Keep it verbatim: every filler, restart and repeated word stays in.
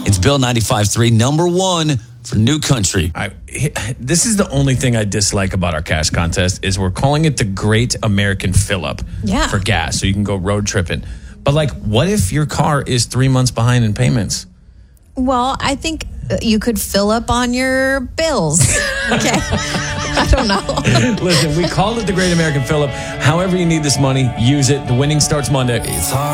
It's Bill ninety-five point three, number one for New Country. I, this is the only thing I dislike about our cash contest is we're calling it the Great American Fill-Up Yeah. for gas, so you can go road tripping. But, like, what if your car is three months behind in payments? Well, I think you could fill up on your bills. Okay. I don't know. Listen, we called it the Great American Fill-Up. However you need this money, use it. The winning starts Monday.